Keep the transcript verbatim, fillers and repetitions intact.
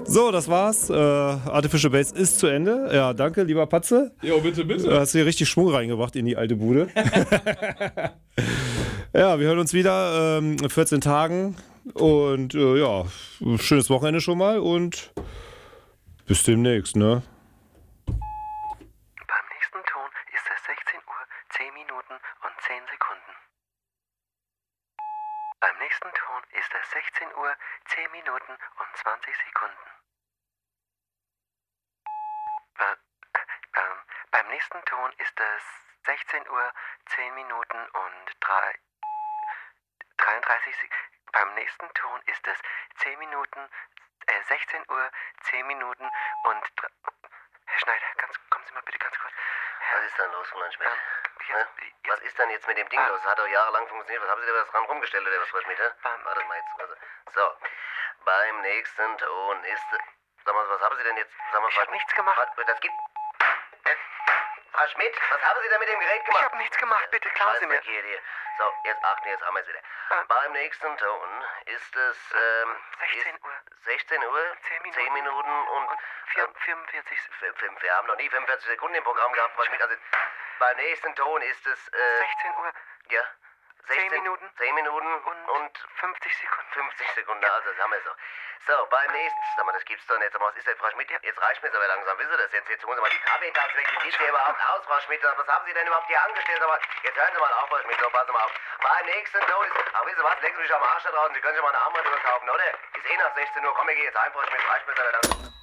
So, das war's. Äh, Artificial Base ist zu Ende. Ja, danke, lieber Patze. Jo, bitte, bitte. Du hast hier richtig Schwung reingebracht in die alte Bude. Ja, wir hören uns wieder ähm, in vierzehn Tagen. Und äh, ja, schönes Wochenende schon mal und bis demnächst, ne? Beim nächsten Ton ist es sechzehn Uhr, zehn Minuten und zehn Sekunden. Beim nächsten Ton ist es sechzehn Uhr, zehn Minuten und zwanzig Sekunden. Äh, ähm, beim nächsten Ton ist es sechzehn Uhr, zehn Minuten und drei, dreiunddreißig Sekunden. Beim nächsten Ton ist es zehn Minuten, äh, sechzehn Uhr, zehn Minuten und... Herr Schneider, ganz, kommen Sie mal bitte ganz kurz. Herr, Was ist denn los, Roland Schmidt? Ähm, jetzt, Hä? jetzt, Was ist denn jetzt mit dem Ding Ah. los? Das hat doch jahrelang funktioniert. Was haben Sie da was dran rumgestellt oder was, Frau Schmidt? hä? Beim- Warte mal jetzt. Also, so, beim nächsten Ton ist... Sag mal, was haben Sie denn jetzt? Sag mal, Ich Frau hab nichts gemacht. Was, das gibt... Äh, Frau Schmidt, was haben Sie denn mit dem Gerät Ich gemacht? hab nichts gemacht, bitte klauen Sie mir. Hier, hier. So, jetzt achten, jetzt haben wir es wieder. Ah. Beim nächsten Ton ist es... Ähm, sechzehn ist Uhr. sechzehn Uhr, zehn Minuten. zehn Minuten und... Und vier, ähm, vierundvierzig Fünf, fünf, wir haben noch nie fünfundvierzig Sekunden im Programm gehabt. Was mit, also, beim nächsten Ton ist es, äh, sechzehn Uhr, ja, zehn Minuten. zehn Minuten und, und, fünfzig Sekunden. fünfzig Sekunden, also das haben wir so. So, beim nächsten, sag mal, das gibt's doch nicht. Sag mal, was ist denn, Frau Schmidt? Jetzt reicht mir aber langsam, wissen Sie das? Jetzt, jetzt holen Sie mal die Kaffeetasse weg, die sieht hier überhaupt aus, Frau Schmidt. Was haben Sie denn überhaupt hier angestellt? Aber jetzt hören Sie mal auf, Frau Schmidt, so, passen Sie mal auf. Beim nächsten Ton ist, ach, wissen Sie was, legen Sie sich am Arsch da draußen, Sie können sich mal eine Armbanduhr kaufen, oder? Ist eh nach sechzehn Uhr, komm, wir gehen jetzt ein, Frau Schmidt, reicht mir aber langsam.